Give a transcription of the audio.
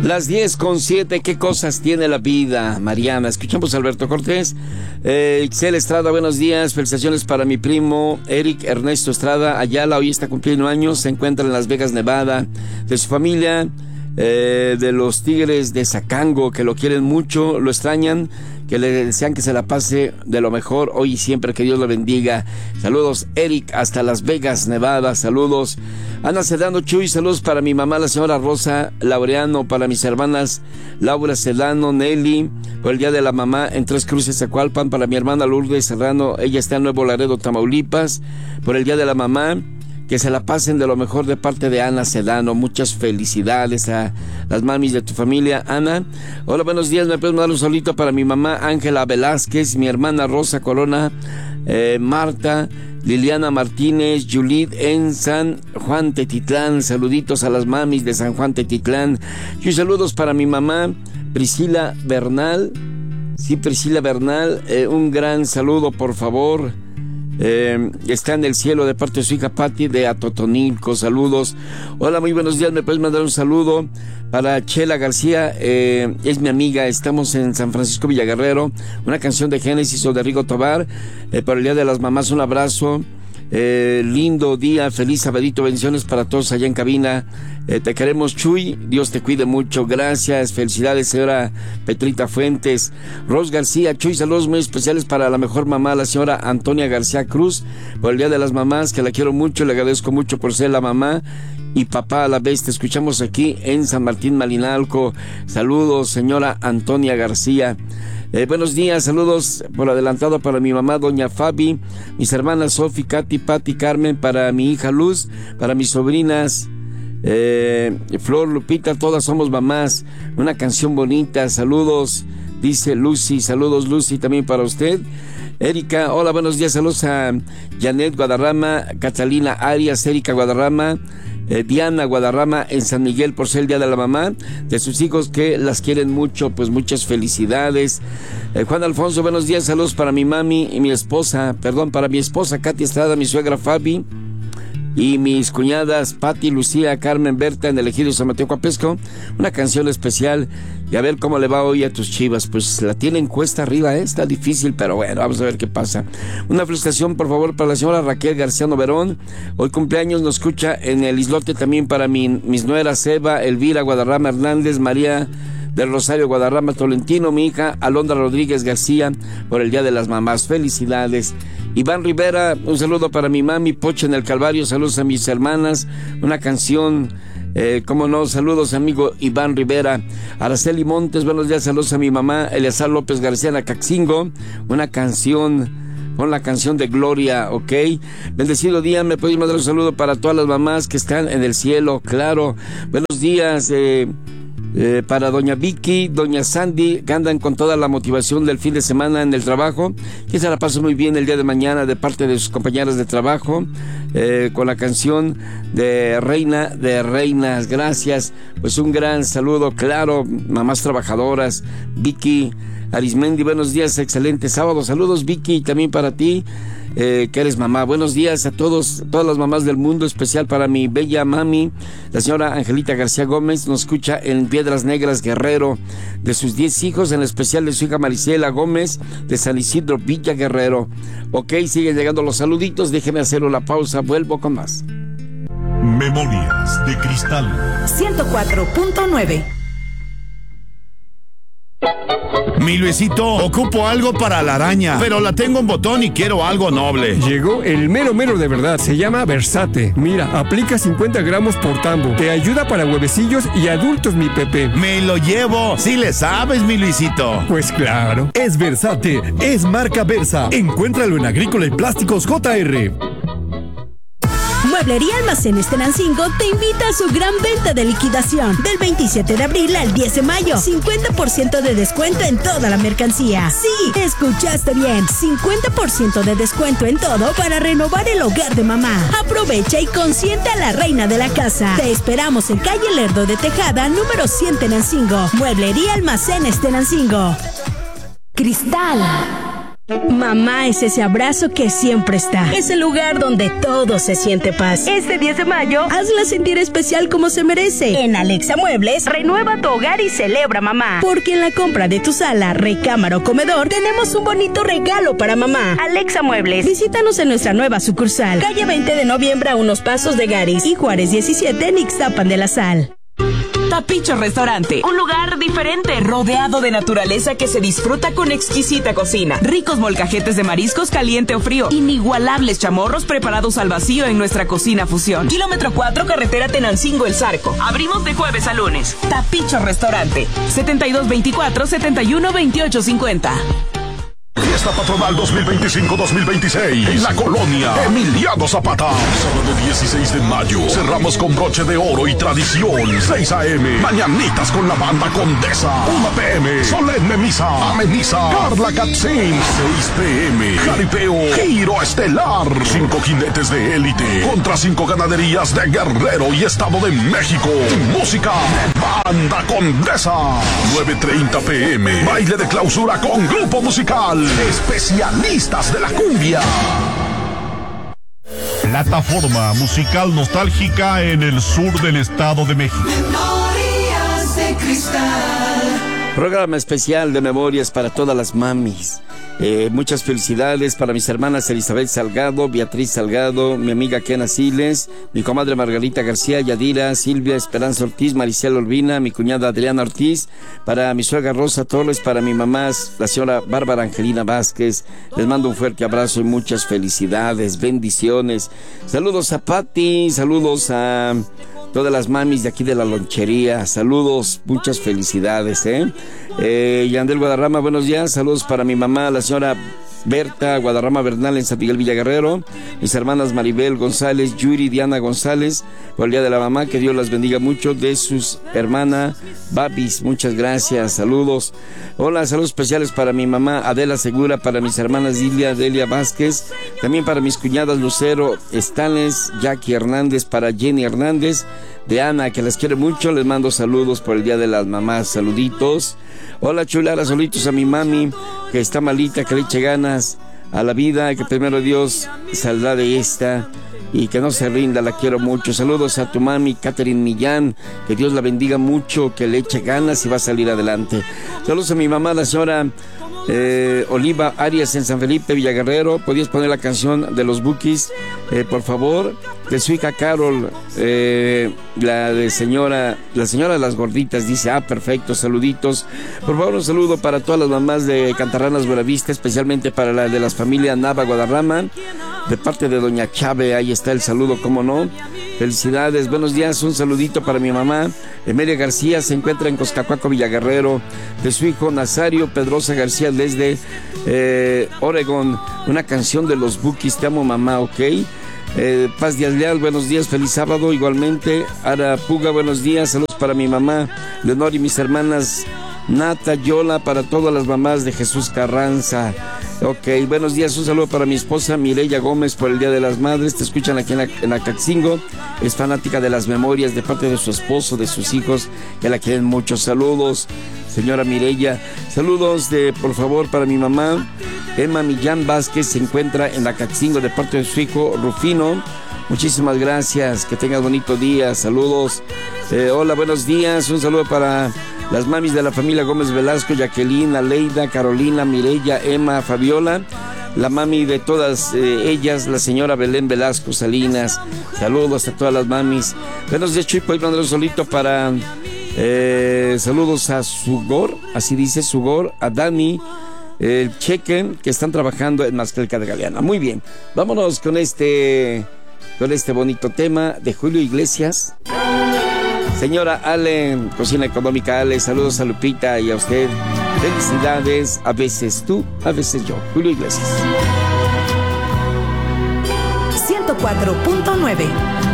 Las 10:07, ¿qué cosas tiene la vida, Mariana? Escuchamos a Alberto Cortés. Ixel Estrada, buenos días. Felicitaciones para mi primo Eric Ernesto Estrada Ayala. Hoy está cumpliendo años. Se encuentra en Las Vegas, Nevada. De su familia, de los Tigres de Zacango, que lo quieren mucho, lo extrañan, que le desean que se la pase de lo mejor hoy y siempre, que Dios lo bendiga. Saludos, Eric, hasta Las Vegas, Nevada. Saludos, Ana Sedano Chuy. Saludos para mi mamá, la señora Rosa Laureano, para mis hermanas Laura Sedano, Nelly, por el Día de la Mamá en Tres Cruces, Zacualpan. Para mi hermana Lourdes Serrano, ella está en Nuevo Laredo, Tamaulipas, por el Día de la Mamá. Que se la pasen de lo mejor de parte de Ana Sedano. Muchas felicidades a las mamis de tu familia, Ana. Hola, buenos días. ¿Me puedes mandar un solito para mi mamá Ángela Velázquez, mi hermana Rosa Corona, Marta, Liliana Martínez, Juliet en San Juan Tetitlán? Saluditos a las mamis de San Juan Tetitlán. Y saludos para mi mamá Priscila Bernal. Sí, Priscila Bernal, un gran saludo, por favor. Está en el cielo de parte de su hija Patti de Atotonilco. Saludos. Hola, muy buenos días. ¿Me puedes mandar un saludo para Chela García? Es mi amiga. Estamos en San Francisco Villaguerrero. Una canción de Génesis o de Rigo Tobar, por el Día de las Mamás. Un abrazo. Lindo día, feliz sabadito, bendiciones para todos allá en cabina. Te queremos, Chuy, Dios te cuide mucho. Gracias, felicidades, señora Petrita Fuentes. Ros García, Chuy, saludos muy especiales para la mejor mamá, la señora Antonia García Cruz, por el Día de las Mamás, que la quiero mucho, le agradezco mucho por ser la mamá y papá a la vez. Te escuchamos aquí en San Martín Malinalco. Saludos, señora Antonia García. Buenos días, saludos por adelantado para mi mamá, doña Fabi, mis hermanas Sofi, Katy, Patti, Carmen, para mi hija Luz, para mis sobrinas Flor, Lupita, todas somos mamás. Una canción bonita. Saludos, dice Lucy. Saludos, Lucy, también para usted. Erika, hola, buenos días. Saludos a Janet Guadarrama, Catalina Arias, Erika Guadarrama, Diana Guadarrama en San Miguel, por ser el Día de la Mamá de sus hijos, que las quieren mucho. Pues muchas felicidades. Juan Alfonso, buenos días. Saludos para mi mami y mi esposa, para mi esposa Katy Estrada, mi suegra Fabi y mis cuñadas Patti, Lucía, Carmen, Berta, en el Ejido San Mateo Coapesco. Una canción especial. Y a ver cómo le va hoy a tus Chivas. Pues la tienen cuesta arriba, está difícil, pero bueno, vamos a ver qué pasa. Una felicitación, por favor, para la señora Raquel Garciano Verón. Hoy cumpleaños, nos escucha en el islote. También para mis nueras Eva, Elvira Guadarrama Hernández, María del Rosario Guadarrama Tolentino, mi hija Alondra Rodríguez García, por el Día de las Mamás. Felicidades. Iván Rivera, un saludo para mi mami Pocha en el Calvario. Saludos a mis hermanas. Una canción, cómo no, saludos, amigo Iván Rivera. Araceli Montes, buenos días. Saludos a mi mamá Eleazar López García en Acaxingo. Una canción, pon la canción de Gloria, ¿ok? Bendecido día. Me podéis mandar un saludo para todas las mamás que están en el cielo, claro. Buenos días, para doña Vicky, doña Sandy, que andan con toda la motivación del fin de semana en el trabajo, que se la pasen muy bien el día de mañana de parte de sus compañeras de trabajo, con la canción de Reina de Reinas. Gracias, pues un gran saludo, claro, mamás trabajadoras. Vicky Arismendi, buenos días, excelente sábado. Saludos, Vicky, también para ti, que eres mamá. Buenos días a todas las mamás del mundo, especial para mi bella mami, la señora Angelita García Gómez, nos escucha en Piedras Negras, Guerrero, de sus 10 hijos, en especial de su hija Marisela Gómez, de San Isidro, Villa Guerrero. Ok, siguen llegando los saluditos, déjeme hacer una pausa, vuelvo con más. Memorias de Cristal 104.9. Mi Luisito, ocupo algo para la araña, pero la tengo en botón y quiero algo noble. Llegó el mero mero de verdad, se llama Versate. Mira, aplica 50 gramos por tambo. Te ayuda para huevecillos y adultos, mi Pepe. Me lo llevo, si le sabes, mi Luisito. Pues claro. Es Versate, es marca Versa. Encuéntralo en Agrícola y Plásticos JR. Mueblería Almacenes Tenancingo te invita a su gran venta de liquidación del 27 de abril al 10 de mayo. 50% de descuento en toda la mercancía. Sí, escuchaste bien. 50% de descuento en todo para renovar el hogar de mamá. Aprovecha y consiente a la reina de la casa. Te esperamos en calle Lerdo de Tejada, número 100 Tenancingo. Mueblería Almacenes Tenancingo. Cristal Mamá es ese abrazo que siempre está. Es el lugar donde todo se siente paz. Este 10 de mayo, hazla sentir especial como se merece. En Alexa Muebles, renueva tu hogar y celebra mamá. Porque en la compra de tu sala, recámara o comedor, tenemos un bonito regalo para mamá. Alexa Muebles. Visítanos en nuestra nueva sucursal. Calle 20 de noviembre a unos pasos de Garis y Juárez 17 en Ixtapan de la Sal. Tapicho Restaurante, un lugar diferente, rodeado de naturaleza que se disfruta con exquisita cocina. Ricos molcajetes de mariscos caliente o frío, inigualables chamorros preparados al vacío en nuestra cocina fusión. Kilómetro 4, carretera Tenancingo El Zarco. Abrimos de jueves a lunes. Tapicho Restaurante, 7224-712850. Fiesta Patronal 2025-2026 en la colonia Emiliano Zapata. Sábado 16 de mayo. Cerramos con broche de oro y tradición. 6 a.m. Mañanitas con la banda Condesa. 1 p.m. Solemne misa. Ameniza Carla Katzin. 6 p.m. Jaripeo. Giro estelar. 5 jinetes de élite contra 5 ganaderías de Guerrero y Estado de México. Música. Banda Condesa. 9:30 p.m. Baile de clausura con grupo musical. Especialistas de la cumbia. Plataforma musical nostálgica en el sur del Estado de México. Memorias de Cristal. Programa especial de memorias para todas las mamis. Muchas felicidades para mis hermanas Elizabeth Salgado, Beatriz Salgado, mi amiga Kena Siles, mi comadre Margarita García, Yadira, Silvia Esperanza Ortiz, Maricela Urbina, mi cuñada Adriana Ortiz, para mi suegra Rosa Torres, para mi mamá, la señora Bárbara Angelina Vázquez. Les mando un fuerte abrazo y muchas felicidades, bendiciones. Saludos a Pati, saludos a todas las mamis de aquí de la lonchería, saludos, muchas felicidades, Yandel Guadarrama, buenos días, saludos para mi mamá, la señora Berta Guadarrama Bernal en San Miguel Villaguerrero, mis hermanas Maribel González, Yuri, Diana González, por el Día de la Mamá, que Dios las bendiga mucho, de sus hermanas Babis, muchas gracias, saludos. Hola, saludos especiales para mi mamá Adela Segura, para mis hermanas Delia Vázquez, también para mis cuñadas Lucero Estanes, Jackie Hernández, para Jenny Hernández, de Ana, que las quiere mucho, les mando saludos por el Día de las Mamás, saluditos. Hola chulara, saluditos a mi mami, que está malita, que le eche ganas a la vida, que primero Dios saldrá de esta y que no se rinda, la quiero mucho. Saludos a tu mami Catherine Millán, que Dios la bendiga mucho, que le eche ganas y va a salir adelante. Saludos a mi mamá, la señora Oliva Arias en San Felipe Villaguerrero. ¿Podías poner la canción de los Bukis, por favor? De su hija Carol, la señora de las gorditas, dice, perfecto, saluditos. Por favor, un saludo para todas las mamás de Cantarranas Buenavista, especialmente para la de las familias Nava Guadarrama, de parte de doña Chave, ahí está el saludo, cómo no. Felicidades, buenos días, un saludito para mi mamá Emelia García, se encuentra en Coscacuaco, Villaguerrero, de su hijo Nazario Pedrosa García desde Oregón, una canción de los Bukis, te amo mamá, ok. Paz Díaz Leal, buenos días, feliz sábado, igualmente. Ara Puga, buenos días, saludos para mi mamá Leonor y mis hermanas Nata, Yola, para todas las mamás de Jesús Carranza. Ok, buenos días, un saludo para mi esposa Mireya Gómez por el Día de las Madres, te escuchan aquí en Acaxingo, es fanática de las memorias de parte de su esposo, de sus hijos, que la quieren mucho. Saludos, señora Mireya. Saludos por favor para mi mamá Emma Millán Vázquez, se encuentra en Acaxingo de parte de su hijo Rufino. Muchísimas gracias, que tengas bonito día, saludos. Hola, buenos días, un saludo para las mamis de la familia Gómez Velasco, Jacqueline, Aleida, Carolina, Mireya, Emma, Fabiola, la mami de todas ellas, la señora Belén Velasco Salinas. Saludos a todas las mamis. Buenos días, Chuy, puedes mandar un solito para saludos a Sugor, así dice Sugor, a Dani, el Cheque, que están trabajando en Mascalca de Galeana. Muy bien, vámonos con este bonito tema de Julio Iglesias. Señora Ale, Cocina Económica Ale, saludos a Lupita y a usted. Felicidades, a veces tú, a veces yo. Julio Iglesias. 104.9